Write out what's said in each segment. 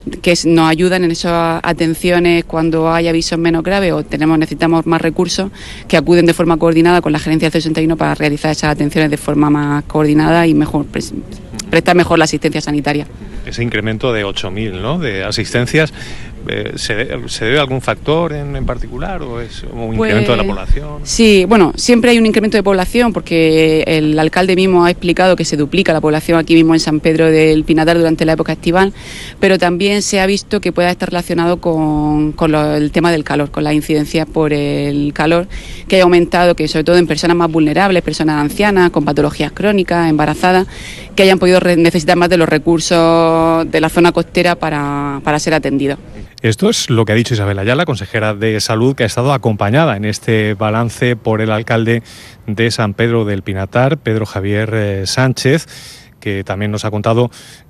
que nos ayudan en esas atenciones cuando hay avisos menos graves o necesitamos más recursos, que acuden de forma coordinada con la Gerencia del 61 para realizar esas atenciones de forma más coordinada y mejor prestar mejor la asistencia sanitaria. Ese incremento de 8.000, ¿no?, de asistencias, ¿se debe a algún factor en particular o es un incremento de la población? Sí, bueno, siempre hay un incremento de población porque el alcalde mismo ha explicado que se duplica la población aquí mismo en San Pedro del Pinatar durante la época estival, pero también se ha visto que pueda estar relacionado con el tema del calor, con las incidencias por el calor, que ha aumentado, que sobre todo en personas más vulnerables, personas ancianas, con patologías crónicas, embarazadas, que hayan podido necesitar más de los recursos de la zona costera para ser atendidos. Esto es lo que ha dicho Isabel Ayala, consejera de Salud, que ha estado acompañada en este balance por el alcalde de San Pedro del Pinatar, Pedro Javier Sánchez, que también nos ha contado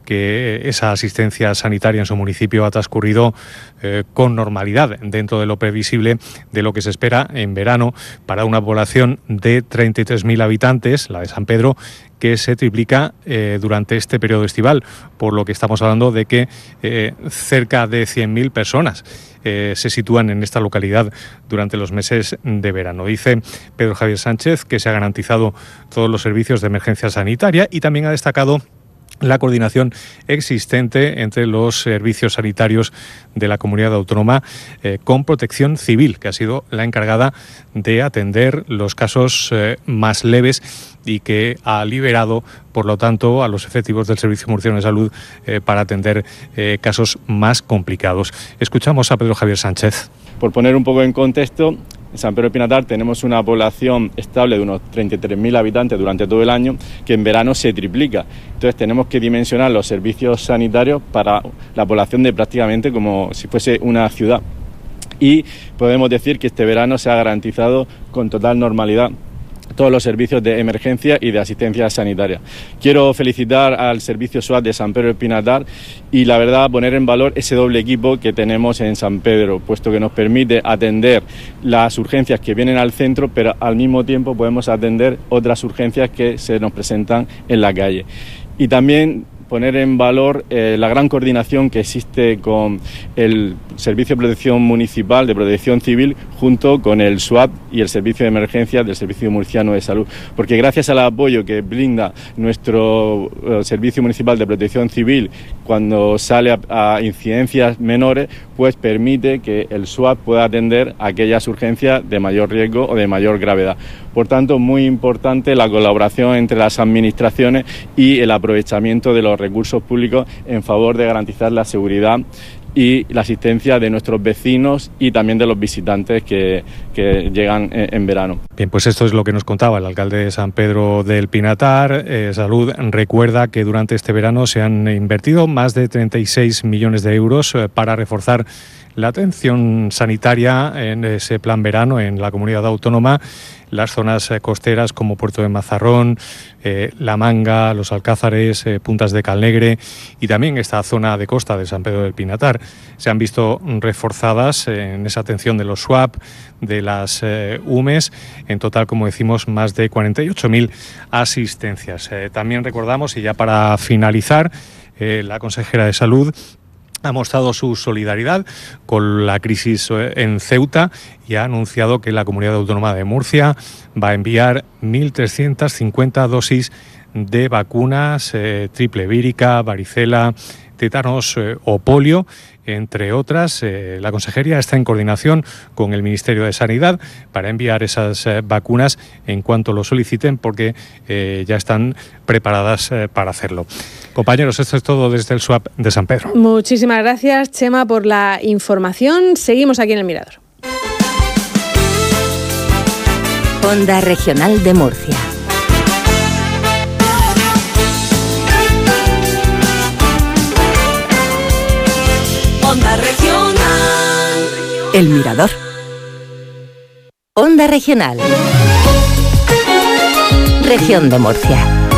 que esa asistencia sanitaria en su municipio ha transcurrido con normalidad, dentro de lo previsible de lo que se espera en verano para una población de 33.000 habitantes, la de San Pedro, que se triplica durante este periodo estival, por lo que estamos hablando de que cerca de 100.000 personas se sitúan en esta localidad durante los meses de verano. Dice Pedro Javier Sánchez que se ha garantizado todos los servicios de emergencia sanitaria y también ha destacado la coordinación existente entre los servicios sanitarios de la comunidad autónoma con Protección Civil, que ha sido la encargada de atender los casos más leves y que ha liberado, por lo tanto, a los efectivos del Servicio Murciano de Salud para atender casos más complicados. Escuchamos a Pedro Javier Sánchez. Por poner un poco en contexto, en San Pedro del Pinatar tenemos una población estable de unos 33.000 habitantes durante todo el año, que en verano se triplica. Entonces tenemos que dimensionar los servicios sanitarios para la población de prácticamente como si fuese una ciudad. Y podemos decir que este verano se ha garantizado con total normalidad todos los servicios de emergencia y de asistencia sanitaria. Quiero felicitar al servicio SWAT de San Pedro del Pinatar y, la verdad, poner en valor ese doble equipo que tenemos en San Pedro, puesto que nos permite atender las urgencias que vienen al centro, pero al mismo tiempo podemos atender otras urgencias que se nos presentan en la calle. Y también poner en valor la gran coordinación que existe con el Servicio de Protección Municipal, de Protección Civil, junto con el SWAT y el Servicio de Emergencias del Servicio Murciano de Salud. Porque gracias al apoyo que brinda nuestro Servicio Municipal de Protección Civil cuando sale a incidencias menores, pues permite que el SWAT pueda atender aquellas urgencias de mayor riesgo o de mayor gravedad. Por tanto, muy importante la colaboración entre las administraciones y el aprovechamiento de los recursos públicos en favor de garantizar la seguridad y la asistencia de nuestros vecinos y también de los visitantes que llegan en verano. Bien, pues esto es lo que nos contaba el alcalde de San Pedro del Pinatar. Salud recuerda que durante este verano se han invertido más de 36 millones de euros para reforzar la atención sanitaria en ese plan verano en la comunidad autónoma. Las zonas costeras como Puerto de Mazarrón, La Manga, Los Alcázares, Puntas de Calnegre y también esta zona de costa de San Pedro del Pinatar se han visto reforzadas en esa atención de los SWAP, de las UMES, en total, como decimos, más de 48.000 asistencias. También recordamos, y ya para finalizar, la consejera de Salud ha mostrado su solidaridad con la crisis en Ceuta y ha anunciado que la Comunidad Autónoma de Murcia va a enviar 1.350 dosis de vacunas triple vírica, varicela, tétanos o polio, entre otras. La consejería está en coordinación con el Ministerio de Sanidad para enviar esas vacunas en cuanto lo soliciten, porque ya están preparadas para hacerlo. Compañeros, esto es todo desde el SWAP de San Pedro. Muchísimas gracias, Chema, por la información. Seguimos aquí en El Mirador. Onda Regional de Murcia. Onda Regional. El Mirador. Onda Regional. Región de Murcia.